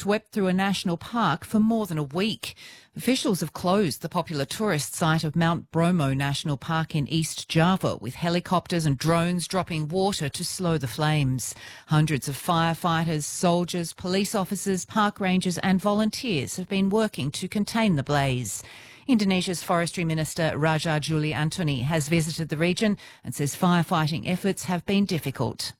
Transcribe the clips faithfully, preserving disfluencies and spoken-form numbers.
swept through a national park for more than a week. Officials have closed the popular tourist site of Mount Bromo National Park in East Java, with helicopters and drones dropping water to slow the flames. Hundreds of firefighters, soldiers, police officers, park rangers and volunteers have been working to contain the blaze. Indonesia's Forestry Minister Raja Juli Antoni has visited the region and says firefighting efforts have been difficult.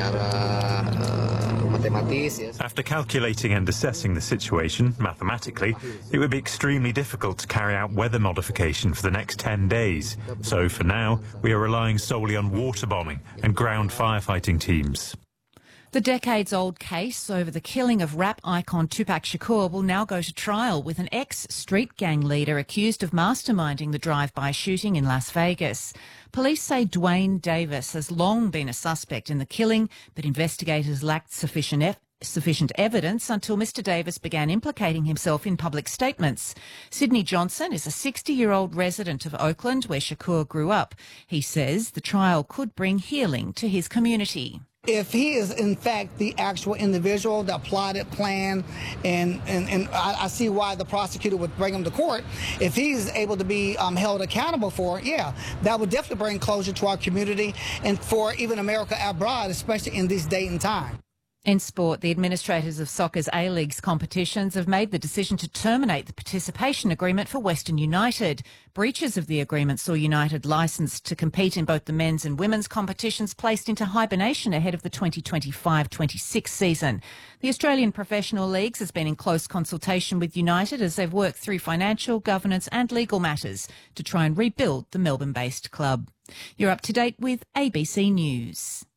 After calculating and assessing the situation mathematically, it would be extremely difficult to carry out weather modification for the next ten days. So for now, we are relying solely on water bombing and ground firefighting teams. The decades-old case over the killing of rap icon Tupac Shakur will now go to trial, with an ex-street gang leader accused of masterminding the drive-by shooting in Las Vegas. Police say Dwayne Davis has long been a suspect in the killing, but investigators lacked sufficient evidence. Sufficient evidence until Mister Davis began implicating himself in public statements. Sydney Johnson is a sixty-year-old resident of Oakland, where Shakur grew up. He says the trial could bring healing to his community. If he is, in fact, the actual individual that plotted, planned, and, and, and I, I see why the prosecutor would bring him to court. If he's able to be um, held accountable for it, yeah, that would definitely bring closure to our community and for even America abroad, especially in this day and time. In sport, the administrators of soccer's A-League's competitions have made the decision to terminate the participation agreement for Western United. Breaches of the agreement saw United licensed to compete in both the men's and women's competitions placed into hibernation ahead of the twenty twenty-five twenty-six season. The Australian Professional Leagues has been in close consultation with United as they've worked through financial, governance and legal matters to try and rebuild the Melbourne-based club. You're up to date with A B C News.